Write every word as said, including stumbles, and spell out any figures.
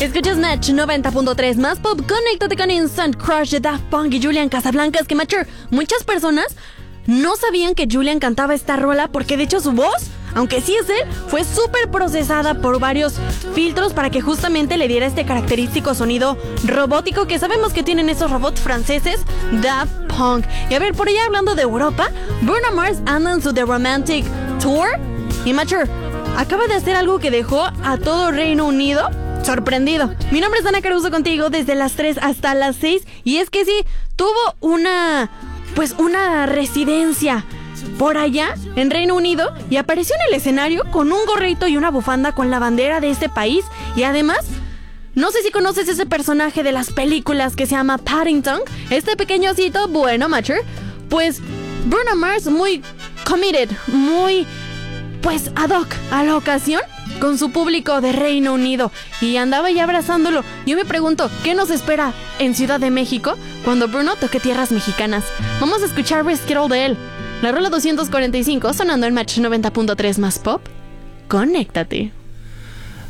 Escuchas Match noventa punto tres más pop. Conéctate con Instant Crush de Daft Punk y Julian Casablancas. Que mature, muchas personas no sabían que Julian cantaba esta rola porque de hecho su voz, aunque sí es él, fue súper procesada por varios filtros para que justamente le diera este característico sonido robótico que sabemos que tienen esos robots franceses Daft Punk. Y a ver, por allá hablando de Europa, Bruno Mars anda en su The Romantic Tour y mature, acaba de hacer algo que dejó a todo Reino Unido sorprendido. Mi nombre es Ana Caruso contigo desde las tres hasta las seis. Y es que sí, tuvo una, pues una residencia por allá en Reino Unido y apareció en el escenario con un gorrito y una bufanda con la bandera de este país. Y además, no sé si conoces ese personaje de las películas que se llama Paddington, este pequeño osito. Bueno, mature, pues Bruno Mars muy committed, muy pues ad hoc a la ocasión con su público de Reino Unido y andaba ya abrazándolo. Yo me pregunto, ¿qué nos espera en Ciudad de México cuando Bruno toque tierras mexicanas? Vamos a escuchar Risk It All de él. La rola doscientos cuarenta y cinco sonando en Match noventa punto tres más pop. Conéctate.